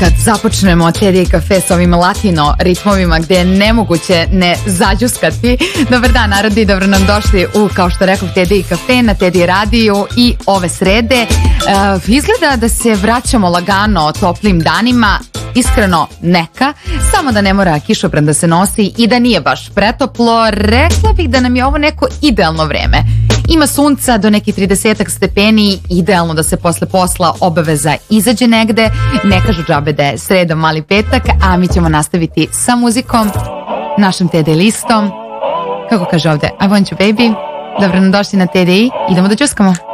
kad započnemo TDI kafe sa ovim latino ritmovima gde je nemoguće ne zađuskati. Dobar dan narodi, dobro nam došli u, kao što rekao, TDI kafe na TDI radiju i ove srede. Izgleda da se vraćamo lagano toplim danima, iskreno neka, samo da ne mora kišobran da se nosi i da nije baš pretoplo. Rekla bih da nam je ovo neko idealno vreme. Ima sunca do nekih 30 stepeni, idealno da se posle posla obaveza izađe negde. Ne kažu džabe da je sreda, mali petak, a mi ćemo nastaviti sa muzikom, našim TDI listom. Kako kaže ovde, I want you baby. Dobro nam došli na TDI, idemo da čuskamo.